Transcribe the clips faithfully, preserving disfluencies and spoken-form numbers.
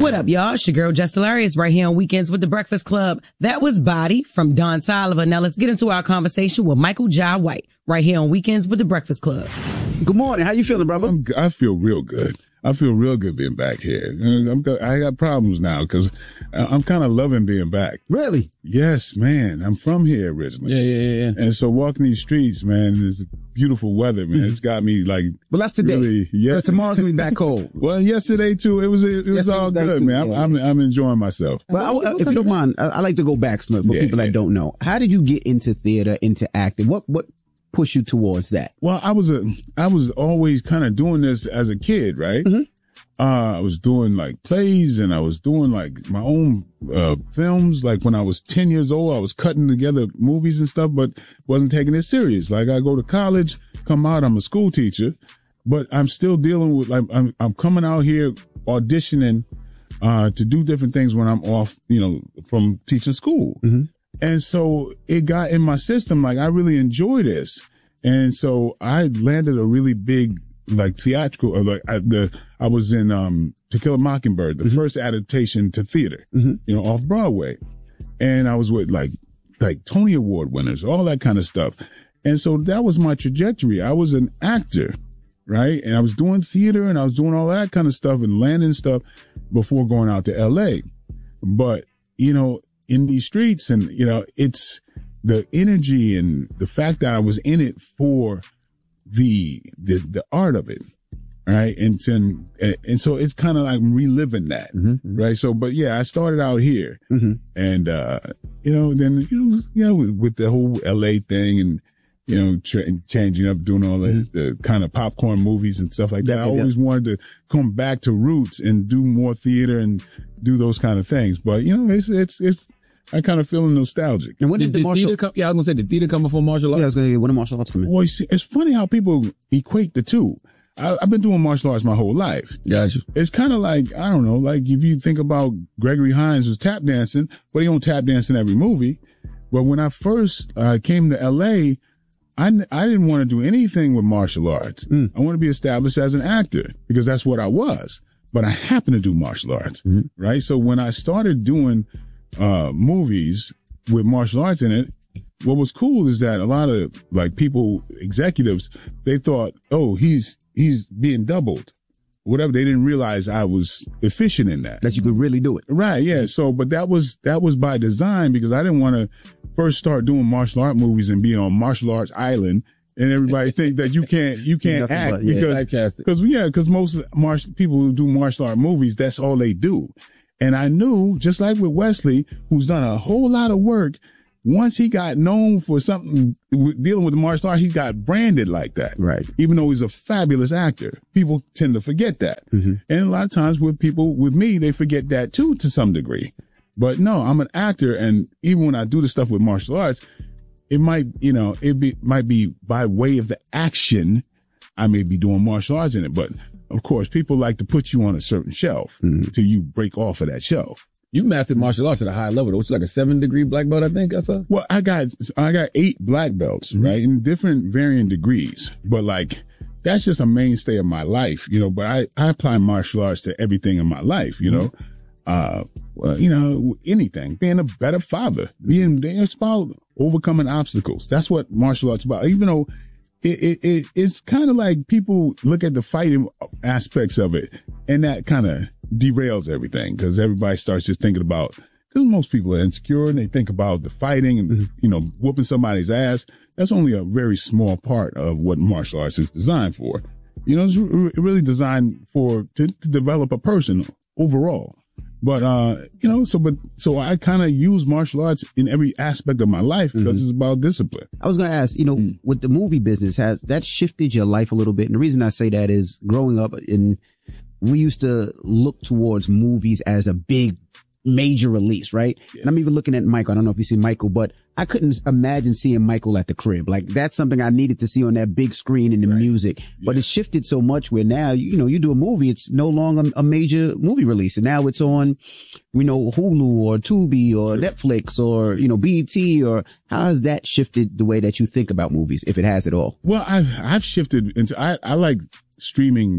What up, y'all? It's your girl, Jess Hilarious, right here on Weekends with the Breakfast Club. That was Body from Don Toliver. Now let's get into our conversation with Michael Jai White, right here on Weekends with the Breakfast Club. Good morning. How you feeling, brother? I'm, I feel real good. I feel real good being back here. I'm, I got problems now because I'm kind of loving being back. Really? Yes, man. I'm from here originally. Yeah, yeah, yeah. yeah. And so walking these streets, man, this beautiful weather, man, it's got me like. Well, that's today. Really, yeah. Tomorrow's gonna be back cold. Well, yesterday too. It was it, it was all good, too, man. Yeah, I'm, I'm I'm enjoying myself. Well, I, if you don't mind, I, I like to go back for yeah, people that yeah. don't know. How did you get into theater, into acting? What what pushed you towards that? Well, I was a I was always kind of doing this as a kid, right? Mm-hmm. Uh, I was doing like plays and I was doing like my own, uh, films. Like when I was ten years old, I was cutting together movies and stuff, but wasn't taking it serious. Like I go to college, come out, I'm a school teacher, but I'm still dealing with like, I'm, I'm coming out here auditioning, uh, to do different things when I'm off, you know, from teaching school. Mm-hmm. And so it got in my system. Like I really enjoy this. And so I landed a really big, like theatrical, or like I, the, I was in, um, To Kill a Mockingbird, the mm-hmm. first adaptation to theater, mm-hmm. you know, off Broadway. And I was with like, like Tony Award winners, all that kind of stuff. And so that was my trajectory. I was an actor, right? And I was doing theater and I was doing all that kind of stuff and landing stuff before going out to L A. But, you know, in these streets and, you know, it's the energy and the fact that I was in it for the, the, the art of it. Right. And, and, and so it's kind of like reliving that. Mm-hmm. Right. So, but yeah, I started out here mm-hmm. and, uh, you know, then, you know, you know, with, with the whole L A thing and, you know, tra- changing up, doing all the, mm-hmm. the kind of popcorn movies and stuff like that. Yeah, I always yeah. wanted to come back to roots and do more theater and do those kind of things. But, you know, it's, it's, it's, I kind of feeling nostalgic. And when did, did the martial... theater come? Yeah, I was going to say, did theater come before martial arts? Yeah, I was going to say, when did martial arts come in? Well, you see, it's funny how people equate the two. I, I've been doing martial arts my whole life. Gotcha. It's kind of like, I don't know, like if you think about Gregory Hines was tap dancing, but he don't tap dance in every movie. But when I first uh, came to L A, I, I didn't want to do anything with martial arts. Mm. I want to be established as an actor because that's what I was. But I happen to do martial arts, mm-hmm. right? So when I started doing uh movies with martial arts in it, what was cool is that a lot of like people, executives, they thought, oh, he's he's being doubled. Whatever. They didn't realize I was efficient in that. That you could really do it. Right, yeah. So but that was that was by design because I didn't want to first start doing martial art movies and be on Martial Arts Island and everybody think that you can't you can't act but, yeah, because because yeah, because most martial people who do martial art movies, that's all they do. And I knew, just like with Wesley, who's done a whole lot of work, once he got known for something dealing with the martial arts, he got branded like that. Right. Even though he's a fabulous actor, people tend to forget that. Mm-hmm. And a lot of times with people, with me, they forget that too, to some degree. But no, I'm an actor. And even when I do the stuff with martial arts, it might, you know, it be, might be by way of the action. I may be doing martial arts in it, but of course, people like to put you on a certain shelf mm-hmm. till you break off of that shelf. You mastered martial arts at a high level, which is like a seven degree black belt, I think. I saw. Well, I got I got eight black belts, mm-hmm. right, in different varying degrees. But like, that's just a mainstay of my life, you know. But I I apply martial arts to everything in my life, you know. Mm-hmm. Uh, well, you know, anything. Being a better father, being it's about overcoming obstacles. That's what martial arts is about. Even though. It, it, it, it's kind of like people look at the fighting aspects of it and that kind of derails everything because everybody starts just thinking about, because most people are insecure and they think about the fighting and, mm-hmm. you know, whooping somebody's ass. That's only a very small part of what martial arts is designed for. You know, it's re- really designed for, to, to develop a person overall. But, uh, you know, so, but, so I kind of use martial arts in every aspect of my life because mm-hmm. it's about discipline. I was going to ask, you know, mm. with the movie business, has that shifted your life a little bit? And the reason I say that is growing up in, we used to look towards movies as a big major release, right? Yeah. And I'm even looking at Michael. I don't know if you see Michael, but I couldn't imagine seeing Michael at the crib. Like that's something I needed to see on that big screen in the right. music. Yeah. But it shifted so much where now, you know, you do a movie, it's no longer a major movie release. And now it's on, you know, Hulu or Tubi or sure. Netflix or, you know, B E T or how has that shifted the way that you think about movies, if it has at all? Well, I've, I've shifted into, I, I like streaming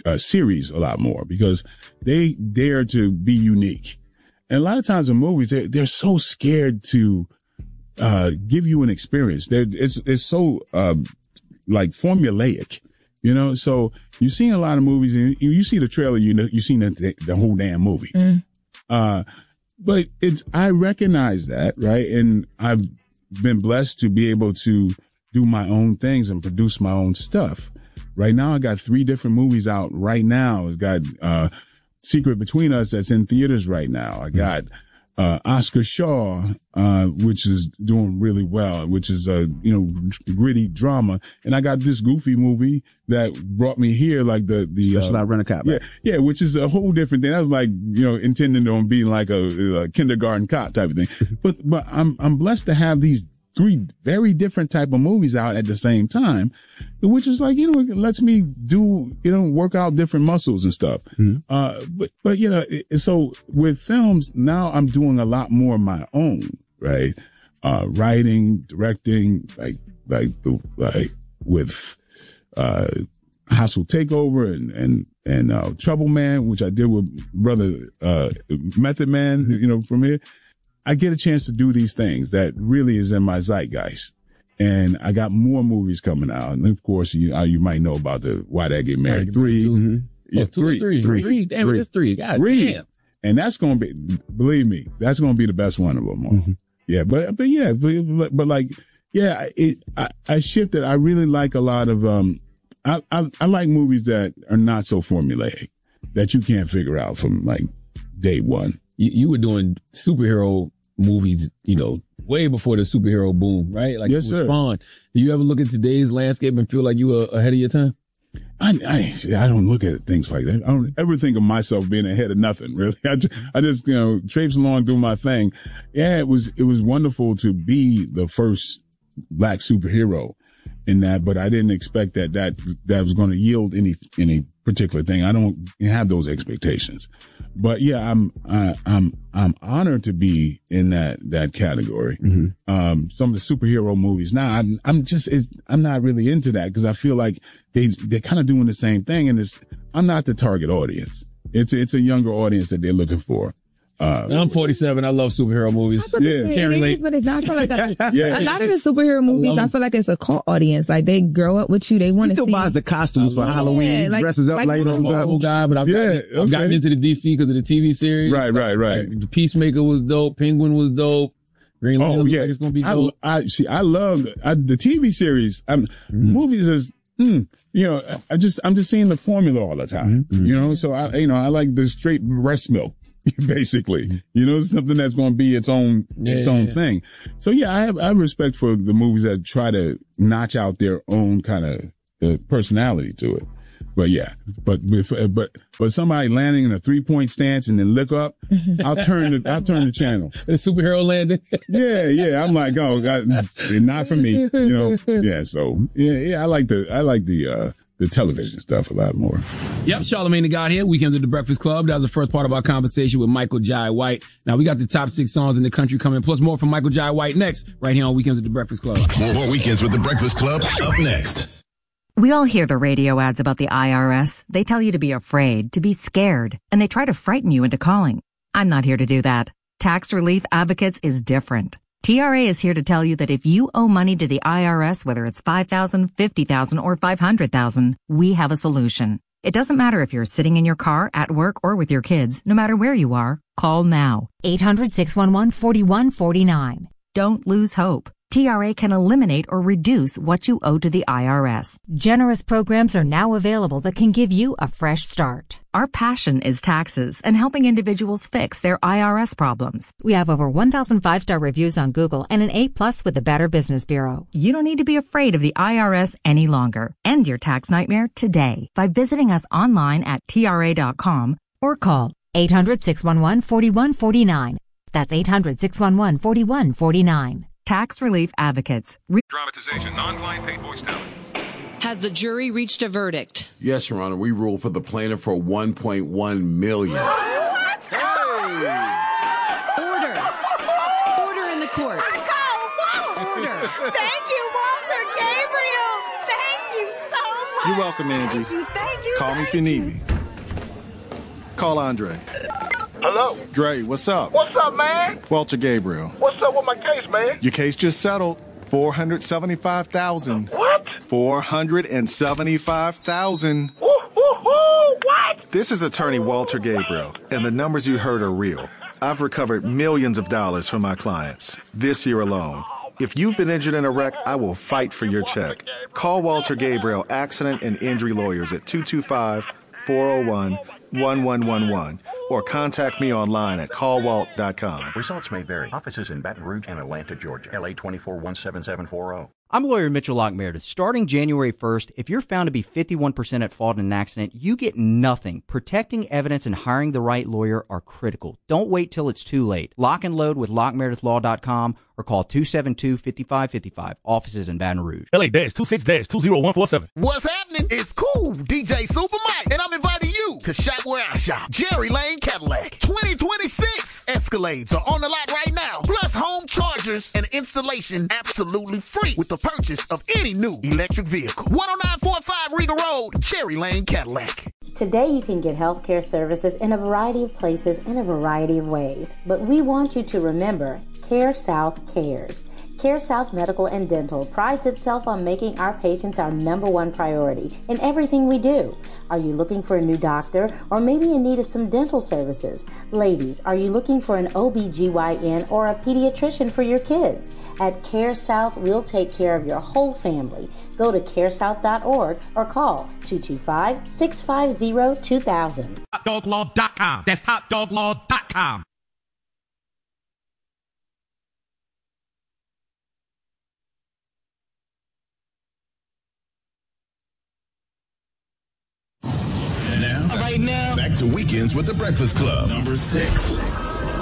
uh, series a lot more because they dare to be unique. And a lot of times in movies, they're, they're so scared to uh, give you an experience. They're, it's it's so uh, like formulaic, you know. So you see a lot of movies, and you, you see the trailer, you know, you seen the, the whole damn movie. Mm. Uh, but it's I recognize that, right? And I've been blessed to be able to do my own things and produce my own stuff. Right now, I got three different movies out right now. I've got uh, Secret Between Us that's in theaters right now. I got uh, Oscar Shaw, uh, which is doing really well, which is a, you know, gritty drama. And I got this goofy movie that brought me here, like the, the, Special uh, Out Rent-A-Cop. Yeah, yeah, which is a whole different thing. That was like, you know, intending on being like a, a kindergarten cop type of thing. But, but I'm, I'm blessed to have these three very different type of movies out at the same time, which is like, you know, it lets me do, you know, work out different muscles and stuff. Mm-hmm. Uh, but, but, you know, it, so with films, now I'm doing a lot more of my own, right? Uh, writing, directing, like, like the, like with, uh, Hostile Takeover and, and, and, uh, Trouble Man, which I did with brother, uh, Method Man, you know, from here. I get a chance to do these things that really is in my zeitgeist. And I got more movies coming out. And of course, you, uh, you might know about the Why Did I Get Married? Three. Mm-hmm. Yeah, oh, two three. Three. Three. Three. Damn, three. it's three. God three. damn. And that's going to be, believe me, that's going to be the best one of them all. Mm-hmm. Yeah. But, but yeah, but, but like, yeah, it, I, I shifted. I really like a lot of, um, I, I, I like movies that are not so formulaic that you can't figure out from like day one. You, you were doing superhero movies, you know, way before the superhero boom, right? Like, yes, sir. Spawn. Do you ever look at today's landscape and feel like you were ahead of your time? I, I, I don't look at things like that. I don't ever think of myself being ahead of nothing, really. I just, I just, you know, traipse along, do my thing. Yeah, it was, it was wonderful to be the first black superhero in that, but I didn't expect that that, that was going to yield any, any particular thing. I don't have those expectations. But yeah, I'm, I, I'm, I'm honored to be in that, that category. Mm-hmm. Um, some of the superhero movies now, I'm, I'm just, it's, I'm not really into that because I feel like they, they're kind of doing the same thing. And it's, I'm not the target audience. It's, it's a younger audience that they're looking for. Uh, I'm forty-seven. I love superhero movies. Yeah, can't relate. But it's not. I feel like a, yeah. a lot of the superhero movies, I, I feel like it's a cult audience. Like they grow up with you. They want to see. He still buys the costumes for Halloween. Yeah, like, dresses up like, like, like you know. Old guy, but I've, yeah, gotten, okay. I've gotten into the D C because of the T V series. Right, right, right. Like, the Peacemaker was dope. Penguin was dope. Green Lantern oh yeah, like it's gonna be dope. I, I see. I love I, the T V series. I'm mm-hmm. movies is. Mm, you know, I just I'm just seeing the formula all the time. Mm-hmm. You know, so I you know I like the straight breast milk. Basically, you know, something that's going to be its own, yeah, its own yeah. thing. So yeah, I have, I have respect for the movies that try to notch out their own kind of uh, personality to it. But yeah, but, but, but somebody landing in a three point stance and then look up, I'll turn the, I'll turn the channel. The superhero landing. Yeah, yeah. I'm like, oh, God, not for me, you know? Yeah. So yeah, yeah, I like the, I like the, uh, the television stuff a lot more. Yep, Charlamagne the God here. Weekends at the Breakfast Club. That was the first part of our conversation with Michael Jai White. Now we got the top six songs in the country coming, plus more from Michael Jai White next, right here on Weekends at the Breakfast Club. More Weekends with the Breakfast Club up next. We all hear the radio ads about the I R S. They tell you to be afraid, to be scared, and they try to frighten you into calling. I'm not here to do that. Tax Relief Advocates is different. T R A is here to tell you that if you owe money to the I R S, whether it's five thousand dollars, fifty thousand dollars, or five hundred thousand dollars, we have a solution. It doesn't matter if you're sitting in your car, at work, or with your kids. No matter where you are, call now. eight hundred, six one one, four one four nine. Don't lose hope. T R A can eliminate or reduce what you owe to the I R S. Generous programs are now available that can give you a fresh start. Our passion is taxes and helping individuals fix their I R S problems. We have over one thousand five-star reviews on Google and an A plus with the Better Business Bureau. You don't need to be afraid of the I R S any longer. End your tax nightmare today by visiting us online at T R A dot com or call eight hundred, six one one, four one four nine. That's eight hundred, six one one, four one four nine. Tax Relief Advocates. Re- Dramatization, non-client paid voice talent. Has the jury reached a verdict? Yes, Your Honor. We ruled for the plaintiff for one point one million dollars. What? Hey! Order. Order in the court. Order. Thank you, Walter Gabriel. Thank you so much. You're welcome, Angie. Thank you. Thank Call me if you need me. Call Andre. Hello? Dre, what's up? What's up, man? Walter Gabriel. What's up with my case, man? Your case just settled. four hundred seventy-five thousand dollars. What? four hundred seventy-five thousand dollars. Woo, woo, woo, what? This is attorney Walter Gabriel, and the numbers you heard are real. I've recovered millions of dollars from my clients this year alone. If you've been injured in a wreck, I will fight for your check. Call Walter Gabriel Accident and Injury Lawyers at two two five, four oh one, one one one one or contact me online at call walt dot com. Results may vary. Offices in Baton Rouge and Atlanta, Georgia. L A twenty-four one seven seven four zero. I'm lawyer Mitchell Locke Meredith. Starting January first, if you're found to be fifty-one percent at fault in an accident, you get nothing. Protecting evidence and hiring the right lawyer are critical. Don't wait till it's too late. Lock and load with lock meredith law dot com or call two seven two, five five five five. Offices in Baton Rouge. L A two six two zero one four seven. What's happening? It's cool. D J Super Mike. And I'm inviting you to shop where I shop. Jerry Lane Cadillac. twenty twenty-six Escalades are on the lot right now. Plus home chargers and installation absolutely free with the purchase of any new electric vehicle. one oh nine forty-five Regal Road, Cherry Lane Cadillac. Today you can get healthcare services in a variety of places in a variety of ways. But we want you to remember, CareSouth cares. CareSouth Medical and Dental prides itself on making our patients our number one priority in everything we do. Are you looking for a new doctor or maybe in need of some dental services? Ladies, are you looking for an O B G Y N or a pediatrician for your kids? At CareSouth, we'll take care of your whole family. Go to care south dot org or call two two five, six five zero, two thousand. top dog law dot com. That's top dog law dot com. Now, right now, back to Weekends with the Breakfast Club. Number six.